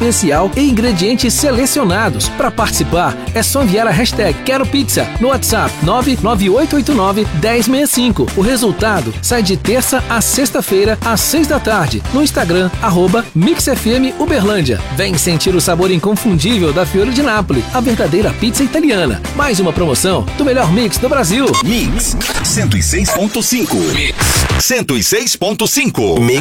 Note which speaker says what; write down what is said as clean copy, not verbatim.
Speaker 1: especial e ingredientes selecionados. Para participar, é só enviar a hashtag Quero Pizza no WhatsApp 99889-1065. O resultado sai de terça a sexta-feira, às 6 da tarde, no Instagram, @MixFM Uberlândia. Vem sentir o sabor inconfundível da Fiore de Nápoles, a verdadeira pizza italiana. Mais uma promoção do melhor mix do Brasil.
Speaker 2: Mix 106.5. Mix 106.5. Mix.